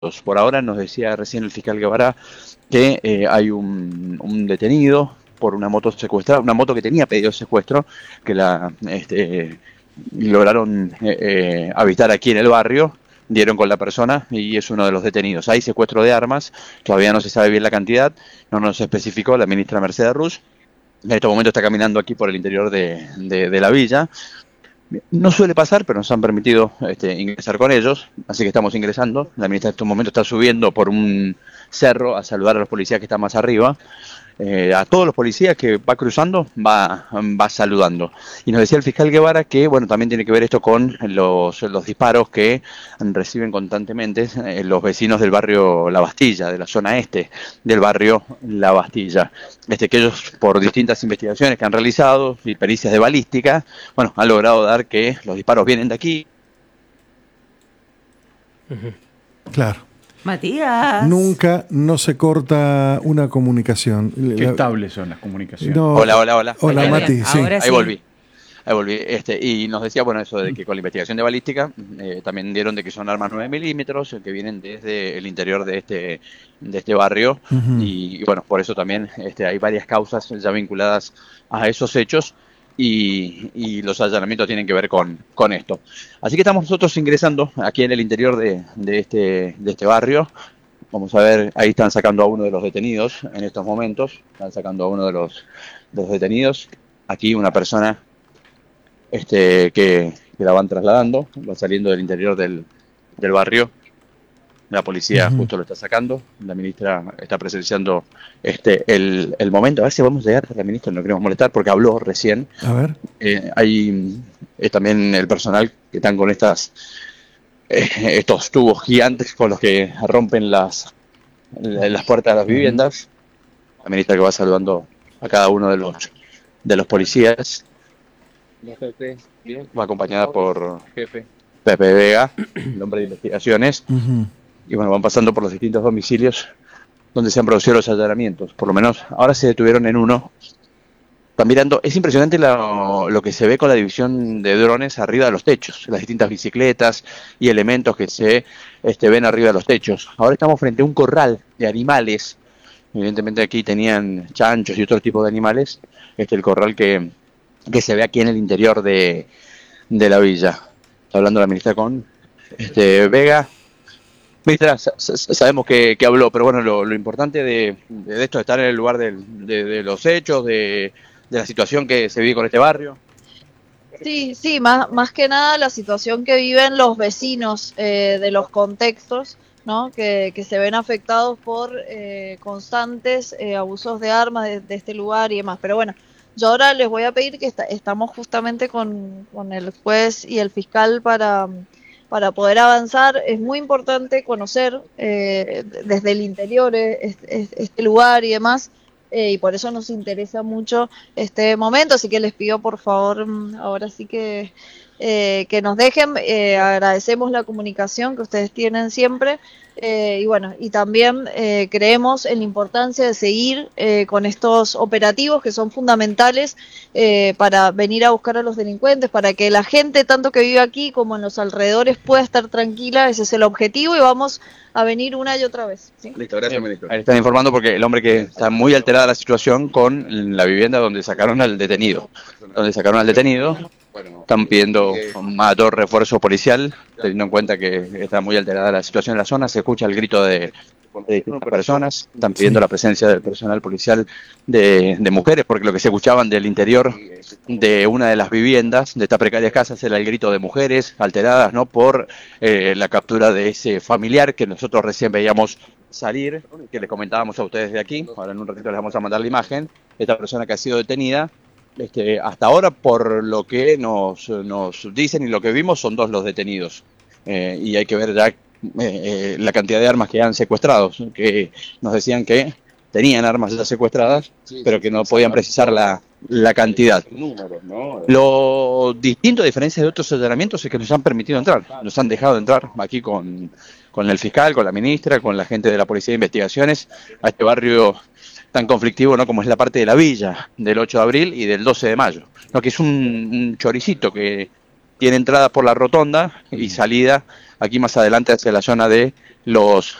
Por ahora nos decía recién el fiscal Guevara que hay un detenido por una moto secuestrada, una moto que tenía pedido de secuestro, que la lograron avistar aquí en el barrio, dieron con la persona y es uno de los detenidos. Hay secuestro de armas, todavía no se sabe bien la cantidad, no nos especificó la ministra Mercedes Ruch. En este momento está caminando aquí por el interior de la villa. No suele pasar, pero nos han permitido ingresar con ellos, así que estamos ingresando. La ministra en estos momentos está subiendo por un cerro a saludar a los policías que están más arriba. A todos los policías que va cruzando, va saludando. Y nos decía el fiscal Guevara que, bueno, también tiene que ver esto con los disparos que reciben constantemente los vecinos del barrio La Bastilla, de la zona este del barrio La Bastilla. Que ellos, por distintas investigaciones que han realizado y pericias de balística, bueno, han logrado dar que los disparos vienen de aquí. Claro. Matías. Nunca no se corta una comunicación. Qué estables son las comunicaciones. No, Hola. Hola, Mati. Sí. Ahora Ahí volví. Y nos decía, bueno, eso de que con la investigación de balística también dieron de que son armas 9 milímetros que vienen desde el interior de este barrio. Y bueno, por eso también hay varias causas ya vinculadas a esos hechos y los allanamientos tienen que ver con esto. Así que estamos nosotros ingresando aquí en el interior de este barrio. Vamos a ver, ahí están sacando a uno de los detenidos en estos momentos. Están sacando a uno de los detenidos. Aquí una persona que la van trasladando, va saliendo del interior del barrio. La policía justo lo está sacando, la ministra está presenciando el momento. A ver si vamos a llegar a la ministra, no queremos molestar porque habló recién. A ver. Hay también el personal que están con estos tubos gigantes con los que rompen las puertas de las viviendas. La ministra que va saludando a cada uno de los policías. Va acompañada por jefe Pepe Vega, el hombre de investigaciones. Y bueno, van pasando por los distintos domicilios donde se han producido los allanamientos. Por lo menos ahora se detuvieron en uno. Están mirando, es impresionante lo que se ve con la división de drones arriba de los techos, las distintas bicicletas y elementos que se ven arriba de los techos. Ahora estamos frente a un corral de animales. Evidentemente aquí tenían chanchos y otro tipo de animales. El corral que se ve aquí en el interior de la villa. Está hablando la ministra con Vega. Ministra, sabemos que habló, pero bueno, lo importante de esto es estar en el lugar de los hechos, de la situación que se vive con este barrio. Sí, más que nada la situación que viven los vecinos de los contextos, ¿no? Que se ven afectados por constantes abusos de armas de este lugar y demás. Pero bueno, yo ahora les voy a pedir que estamos justamente con el juez y el fiscal para poder avanzar. Es muy importante conocer desde el interior este lugar y demás, y por eso nos interesa mucho este momento, así que les pido por favor ahora sí que nos dejen. Agradecemos la comunicación que ustedes tienen siempre, y bueno, y también creemos en la importancia de seguir con estos operativos que son fundamentales para venir a buscar a los delincuentes, para que la gente tanto que vive aquí como en los alrededores pueda estar tranquila. Ese es el objetivo y vamos a venir una y otra vez, ¿sí? Listo, gracias, ministro. Ahí están informando porque el hombre que está muy alterada la situación con la vivienda donde sacaron al detenido. Están pidiendo mayor refuerzo policial, teniendo en cuenta que está muy alterada la situación en la zona. Se escucha el grito de distintas personas. Están pidiendo la presencia del personal policial de mujeres, porque lo que se escuchaban del interior de una de las viviendas de estas precarias casas era el grito de mujeres alteradas, ¿no?, por la captura de ese familiar que nosotros recién veíamos salir, que les comentábamos a ustedes de aquí. Ahora en un ratito les vamos a mandar la imagen. Esta persona que ha sido detenida. Hasta ahora, por lo que nos dicen y lo que vimos, son 2 los detenidos. Y hay que ver ya la cantidad de armas que han secuestrado, que nos decían que tenían armas ya secuestradas, pero que no podían precisar la cantidad. Lo distinto, a diferencia de otros allanamientos, es que nos han permitido entrar, nos han dejado entrar aquí con el fiscal, con la ministra, con la gente de la Policía de Investigaciones, a este barrio tan conflictivo, ¿no?, como es la parte de la villa del 8 de abril y del 12 de mayo, ¿no?, que es un choricito que tiene entrada por la rotonda y salida aquí más adelante hacia la zona de los